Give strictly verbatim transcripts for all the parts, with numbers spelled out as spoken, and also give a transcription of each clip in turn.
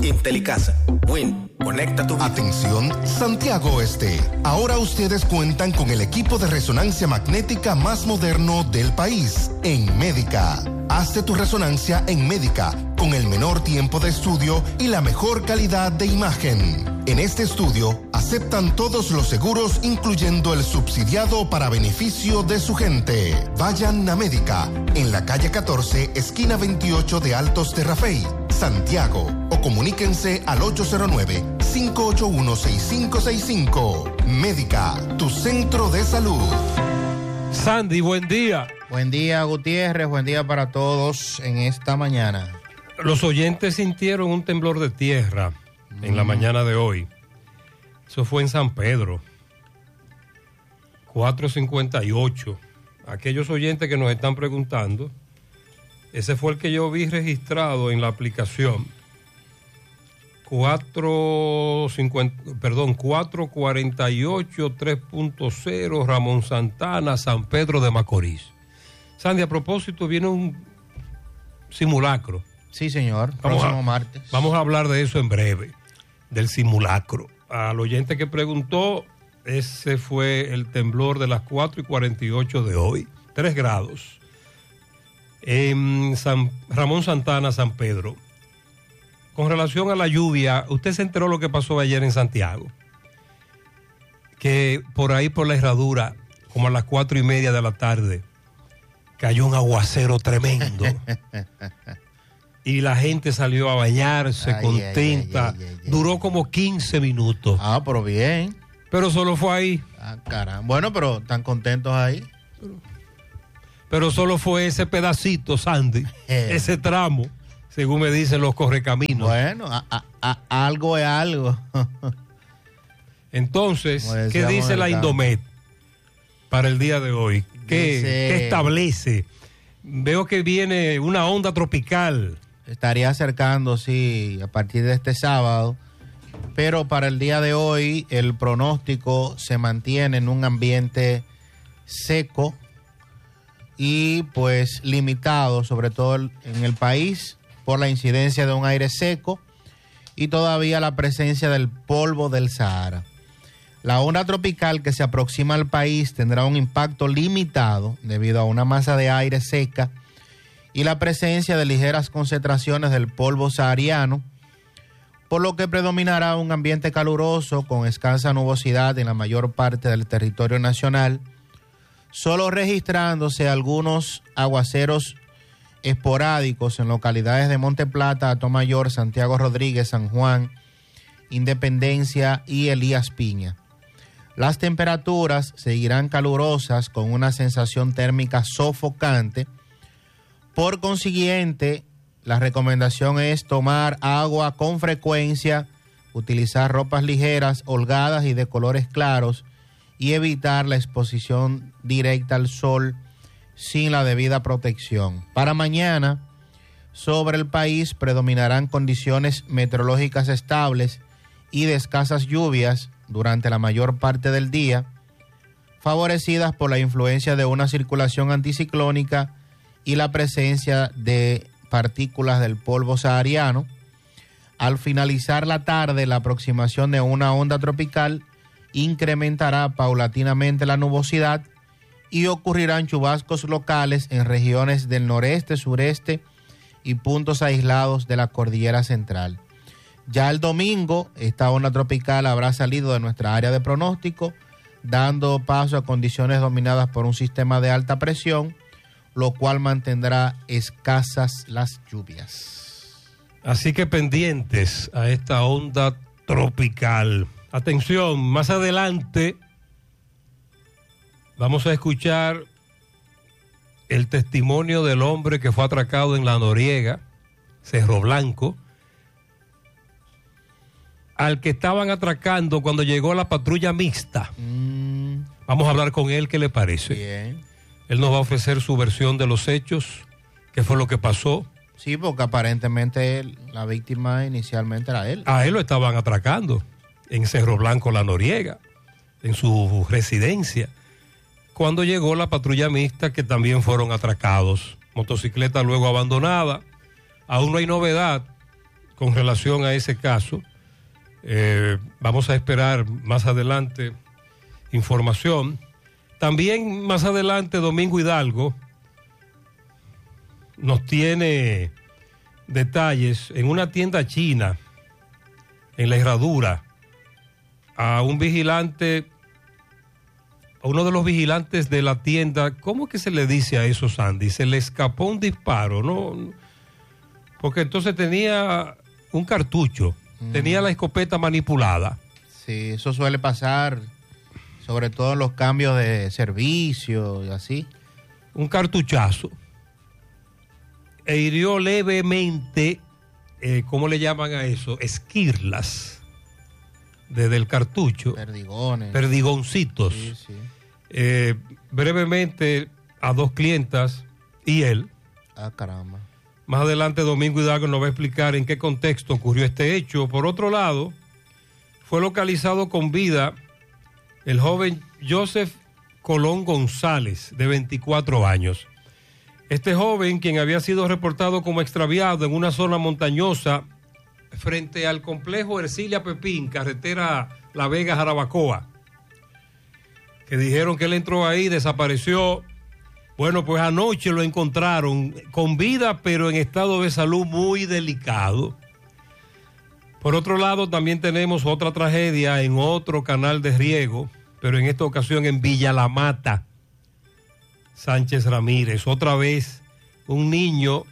Intelicasa. Win. Conecta tu vida. Atención, Santiago Este. Ahora ustedes cuentan con el equipo de resonancia magnética más moderno del país, en Médica. Hazte tu resonancia en Médica, con el menor tiempo de estudio y la mejor calidad de imagen. En este estudio, aceptan todos los seguros, incluyendo el subsidiado para beneficio de su gente. Vayan a Médica, en la calle catorce, esquina veintiocho de Altos de Rafey, Santiago, o comuníquense al ocho cero nueve, cinco ocho uno, seis cinco seis cinco. Médica, tu centro de salud. Sandy, buen día. Buen día, Gutiérrez, buen día para todos en esta mañana. Los oyentes sintieron un temblor de tierra mm. en la mañana de hoy. Eso fue en San Pedro, cuatro cincuenta y ocho. Aquellos oyentes que nos están preguntando, ese fue el que yo vi registrado en la aplicación. cuatro cincuenta, perdón, cuatro cuarenta y ocho, tres punto cero, Ramón Santana, San Pedro de Macorís. Sandy, a propósito, viene un simulacro. Sí, señor, vamos próximo a, martes. Vamos a hablar de eso en breve, del simulacro. Al oyente que preguntó, ese fue el temblor de las cuatro y cuarenta y ocho de hoy, tres grados. En San Ramón Santana, San Pedro. Con relación a la lluvia, usted se enteró lo que pasó ayer en Santiago, que por ahí por la herradura, como a las cuatro y media de la tarde, cayó un aguacero tremendo y la gente salió a bañarse ay, contenta. Ay, ay, ay, ay, duró ay. como quince minutos. Ah, pero bien. Pero solo fue ahí. Ah, caramba. Bueno, pero están contentos ahí. Pero, pero solo fue ese pedacito, Sandy, eh. ese tramo. Según me dicen los correcaminos. Bueno, a, a, a, algo es algo. Entonces, ¿qué dice la Indomet para el día de hoy? ¿Qué, dice, ¿qué establece? Veo que viene una onda tropical. Estaría acercando, sí, a partir de este sábado. Pero para el día de hoy, el pronóstico se mantiene en un ambiente seco y pues limitado, sobre todo en el país, por la incidencia de un aire seco y todavía la presencia del polvo del Sahara. La onda tropical que se aproxima al país tendrá un impacto limitado debido a una masa de aire seca y la presencia de ligeras concentraciones del polvo sahariano, por lo que predominará un ambiente caluroso con escasa nubosidad en la mayor parte del territorio nacional, solo registrándose algunos aguaceros esporádicos en localidades de Monte Plata, Atomayor, Santiago Rodríguez, San Juan, Independencia y Elías Piña. Las temperaturas seguirán calurosas con una sensación térmica sofocante. Por consiguiente, la recomendación es tomar agua con frecuencia, utilizar ropas ligeras, holgadas y de colores claros y evitar la exposición directa al sol sin la debida protección. Para mañana, sobre el país predominarán condiciones meteorológicas estables y de escasas lluvias durante la mayor parte del día, favorecidas por la influencia de una circulación anticiclónica y la presencia de partículas del polvo sahariano. Al finalizar la tarde, la aproximación de una onda tropical incrementará paulatinamente la nubosidad y ocurrirán chubascos locales en regiones del noreste, sureste y puntos aislados de la cordillera central. Ya el domingo, esta onda tropical habrá salido de nuestra área de pronóstico, dando paso a condiciones dominadas por un sistema de alta presión, lo cual mantendrá escasas las lluvias. Así que pendientes a esta onda tropical. Atención, más adelante vamos a escuchar el testimonio del hombre que fue atracado en La Noriega, Cerro Blanco, al que estaban atracando cuando llegó la patrulla mixta. Mm. Vamos a hablar con él, ¿qué le parece? Bien. Él nos va a ofrecer su versión de los hechos, qué fue lo que pasó. Sí, porque aparentemente él, la víctima inicialmente era él. A él lo estaban atracando en Cerro Blanco, La Noriega, en su residencia, cuando llegó la patrulla mixta, que también fueron atracados. Motocicleta luego abandonada. Aún no hay novedad con relación a ese caso. Eh, vamos a esperar más adelante información. También más adelante Domingo Hidalgo nos tiene detalles en una tienda china en la Herradura. A un vigilante, a uno de los vigilantes de la tienda, ¿cómo que se le dice a eso, Sandy? Se le escapó un disparo, ¿no? Porque entonces tenía un cartucho, mm. tenía la escopeta manipulada. Sí, eso suele pasar, sobre todo en los cambios de servicio y así. Un cartuchazo. E hirió levemente, eh, ¿cómo le llaman a eso? Esquirlas. Desde el cartucho. Perdigones. Perdigoncitos. Sí, sí. Eh, brevemente a dos clientas y él. Ah, caramba. Más adelante Domingo Hidalgo nos va a explicar en qué contexto ocurrió este hecho. Por otro lado, fue localizado con vida el joven Joseph Colón González, de veinticuatro años. Este joven, quien había sido reportado como extraviado en una zona montañosa frente al complejo Ercilia Pepín, carretera La Vega Jarabacoa, que dijeron que él entró ahí, desapareció. Bueno, pues anoche lo encontraron con vida, pero en estado de salud muy delicado. Por otro lado, también tenemos otra tragedia en otro canal de riego, pero en esta ocasión en Villa La Mata, Sánchez Ramírez. Otra vez un niño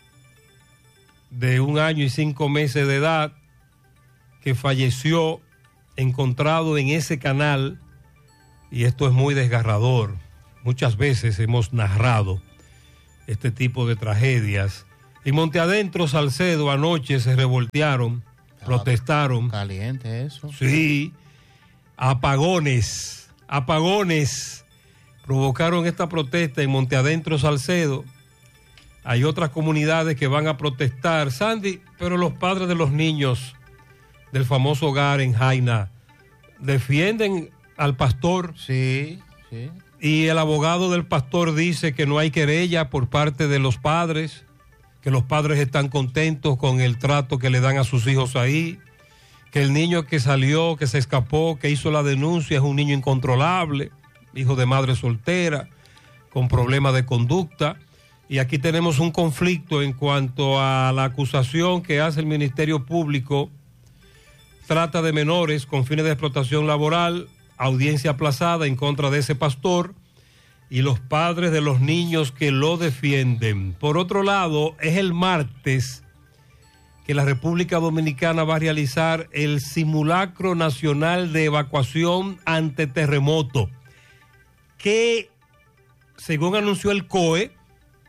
de un año y cinco meses de edad que falleció encontrado en ese canal, y esto es muy desgarrador. Muchas veces hemos narrado este tipo de tragedias. En Monte Adentro, Salcedo, anoche se revoltearon, ah, protestaron. Caliente eso. Sí, apagones, apagones provocaron esta protesta en Monte Adentro, Salcedo. Hay otras comunidades que van a protestar, Sandy, pero los padres de los niños del famoso hogar en Jaina defienden al pastor. Sí, sí. Y el abogado del pastor dice que no hay querella por parte de los padres, que los padres están contentos con el trato que le dan a sus hijos ahí, que el niño que salió, que se escapó, que hizo la denuncia es un niño incontrolable, hijo de madre soltera, con problemas de conducta. Y aquí tenemos un conflicto en cuanto a la acusación que hace el Ministerio Público, trata de menores con fines de explotación laboral, audiencia aplazada en contra de ese pastor y los padres de los niños que lo defienden. Por otro lado, es el martes que la República Dominicana va a realizar el simulacro nacional de evacuación ante terremoto, que, según anunció el C O E,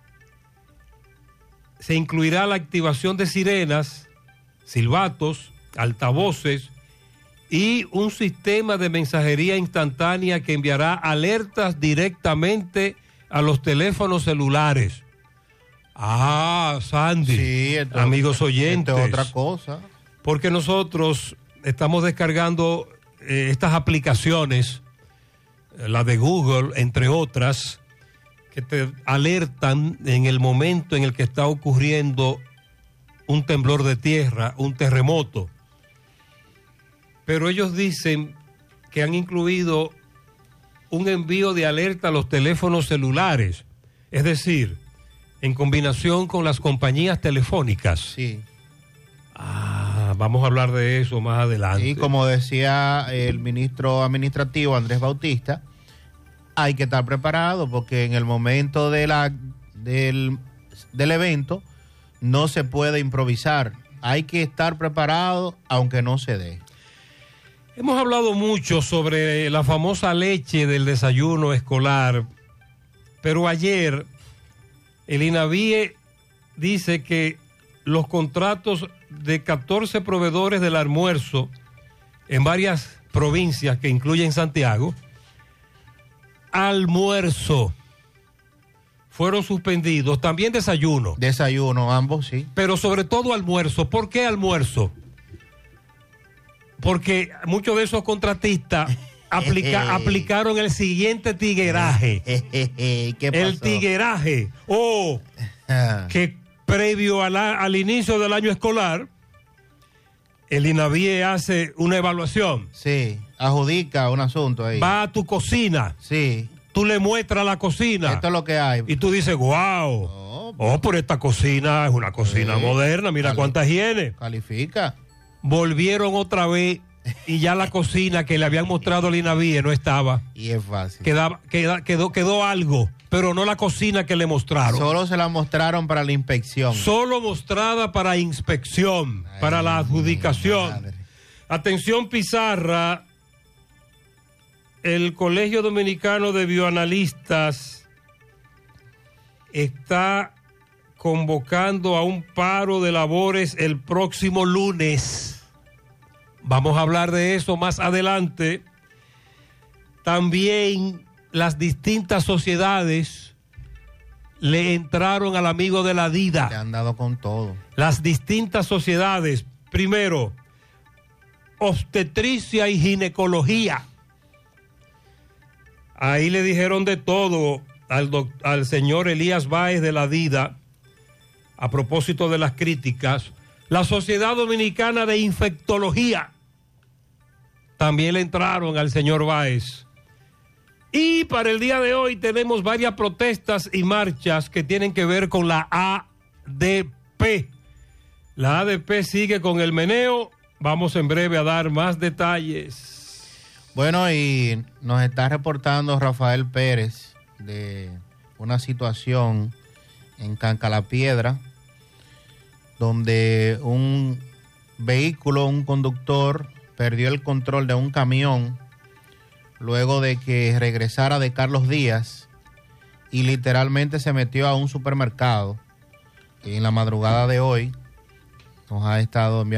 se incluirá la activación de sirenas, silbatos, altavoces y un sistema de mensajería instantánea que enviará alertas directamente a los teléfonos celulares. Ah, Sandy, sí, entonces, amigos oyentes. esto es otra cosa. Porque nosotros estamos descargando eh, estas aplicaciones, eh, la de Google, entre otras, que te alertan en el momento en el que está ocurriendo un temblor de tierra, un terremoto. Pero ellos dicen que han incluido un envío de alerta a los teléfonos celulares, es decir, en combinación con las compañías telefónicas. Sí. Ah, vamos a hablar de eso más adelante. Y como decía el ministro administrativo Andrés Bautista, hay que estar preparado porque en el momento de la, del, del evento no se puede improvisar. Hay que estar preparado aunque no se dé. Hemos hablado mucho sobre la famosa leche del desayuno escolar, pero ayer el INAVIE dice que los contratos de catorce proveedores del almuerzo en varias provincias que incluyen Santiago, almuerzo, fueron suspendidos, también desayuno. Desayuno, ambos, sí. Pero sobre todo almuerzo. ¿Por qué almuerzo? Porque muchos de esos contratistas aplica, aplicaron el siguiente tigueraje. ¿Qué pasó? El tigueraje. O que previo a la, al inicio del año escolar, el INAVIE hace una evaluación. Sí, adjudica un asunto ahí. Va a tu cocina. Sí. Tú le muestras la cocina. Esto es lo que hay. Y tú dices, wow. No, Oh, por esta cocina es una cocina sí. moderna. Mira Cali- cuánta higiene. Califica. Volvieron otra vez y ya la cocina que le habían mostrado al INAVIE no estaba. Y es fácil. Quedaba, queda- quedó, quedó algo, pero no la cocina que le mostraron. Solo se la mostraron para la inspección. Solo mostrada para inspección, Ay, para la adjudicación. madre. Atención Pizarra, el Colegio Dominicano de Bioanalistas está convocando a un paro de labores el próximo lunes. Vamos a hablar de eso más adelante. También las distintas sociedades le entraron al amigo de la Le Dida. han dado con todo. Las distintas sociedades, primero, obstetricia y ginecología. Ahí le dijeron de todo al, doc- al señor Elías Báez de la Dida, a propósito de las críticas. La Sociedad Dominicana de Infectología, también le entraron al señor Báez. Y para el día de hoy tenemos varias protestas y marchas que tienen que ver con la A D P. La A D P sigue con el meneo. Vamos en breve a dar más detalles. Bueno, y nos está reportando Rafael Pérez de una situación en Cancalapiedra, donde un vehículo, un conductor, perdió el control de un camión luego de que regresara de Carlos Díaz y literalmente se metió a un supermercado. Y en la madrugada de hoy nos ha estado enviando